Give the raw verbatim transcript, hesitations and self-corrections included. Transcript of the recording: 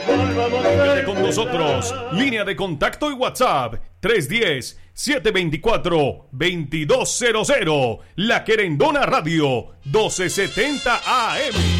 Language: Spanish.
Quédate con nosotros. Línea de contacto y WhatsApp tres uno cero, siete dos cuatro, dos dos cero cero. La Querendona Radio doce setenta A M.